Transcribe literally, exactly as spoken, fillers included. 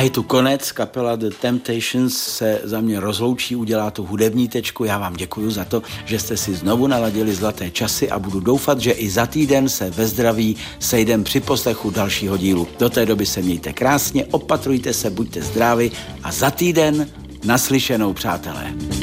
A je tu konec, kapela The Temptations se za mě rozloučí, udělá tu hudební tečku. Já vám děkuji za to, že jste si znovu naladili zlaté časy a budu doufat, že i za týden se ve zdraví sejdem při poslechu dalšího dílu. Do té doby se mějte krásně, opatrujte se, buďte zdraví a za týden naslyšenou, přátelé.